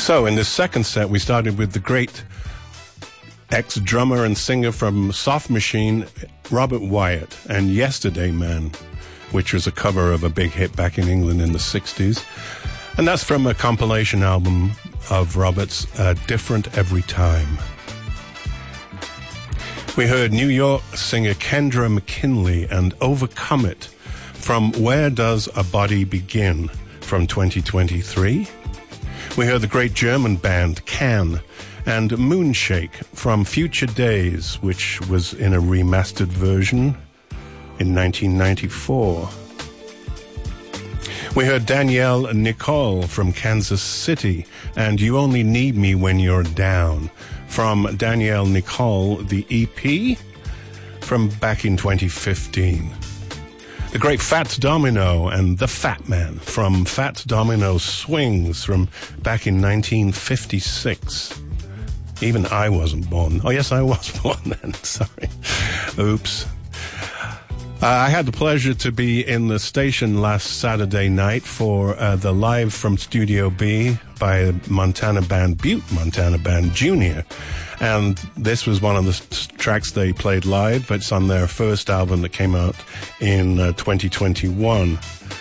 So in this second set, we started with the great ex-drummer and singer from Soft Machine, Robert Wyatt, and Yesterday Man, which was a cover of a big hit back in England in the 60s. And that's from a compilation album of Robert's, Different Every Time. We heard New York singer Kendra McKinley and Overcome It from Where Does a Body Begin from 2023. We heard the great German band Can and Moonshake from Future Days, which was in a remastered version in 1994. We heard Danielle Nicole from Kansas City and You Only Need Me When You're Down from Danielle Nicole, the EP from back in 2015. The great Fats Domino and The Fat Man from Fats Domino Swings from back in 1956. Even I wasn't born. Oh, yes, I was born then. Sorry. Oops. I had the pleasure to be in the station last Saturday night for the Live from Studio B by Montana Band Butte, Montana Band Junior. And this was one of the tracks they played live. It's on their first album that came out in 2021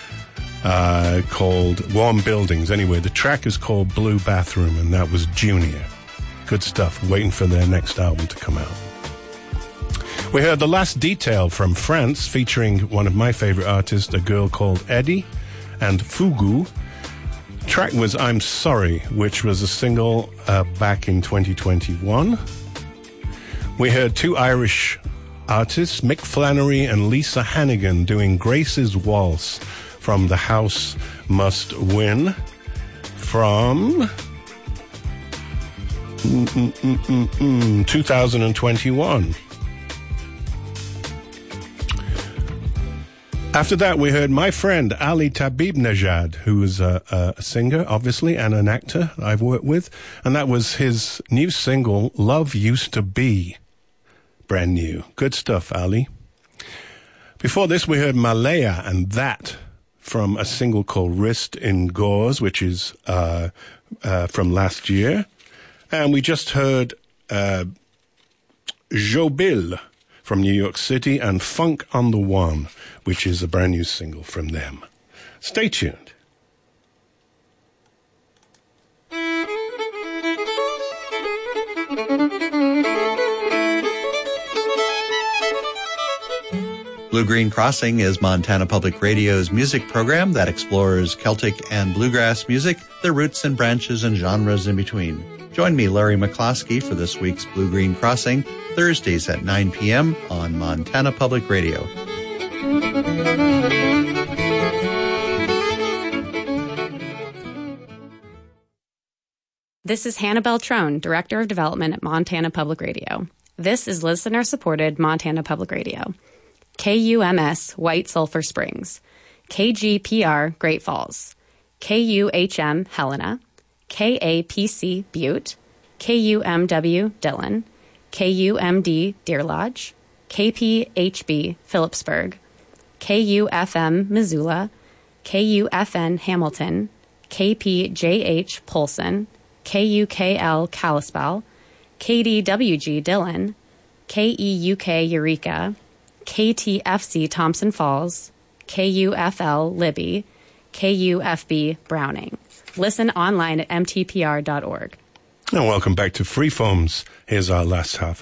called Warm Buildings. Anyway, the track is called Blue Bathroom, and that was Junior. Good stuff. Waiting for their next album to come out. We heard The Last Detail from France, featuring one of my favorite artists, a girl called Eddie, and Fugu. Track was I'm Sorry, which was a single back in 2021. We heard two Irish artists, Mick Flannery and Lisa Hannigan, doing Grace's Waltz from The House Must Win from 2021. After that, we heard my friend Ali Tabibnejad, who is a singer, obviously, and an actor I've worked with. And that was his new single, Love Used to Be. Brand new. Good stuff, Ali. Before this, we heard Malaya and That from a single called Wrist in Gauze, which is from last year. And we just heard Jobil from New York City and Funk on the One, which is a brand new single from them. Stay tuned. Blue Green Crossing is Montana Public Radio's music program that explores Celtic and bluegrass music, their roots and branches and genres in between. Join me, Larry McCloskey, for this week's Blue Green Crossing, Thursdays at 9 p.m. on Montana Public Radio. This is Hannah Beltrone, Director of Development at Montana Public Radio. This is listener-supported Montana Public Radio. KUMS, White Sulphur Springs. KGPR, Great Falls. KUHM, Helena. KAPC, Butte. KUMW, Dillon. KUMD, Deer Lodge. KPHB, Phillipsburg. KUFM, Missoula. KUFN, Hamilton. KPJH, Polson. KUKL, Kalispell. KDWG, Dillon. KEUK, Eureka. KTFC, Thompson Falls. KUFL, Libby. KUFB, Browning. Listen online at mtpr.org. And welcome back to Freeforms. Here's our last half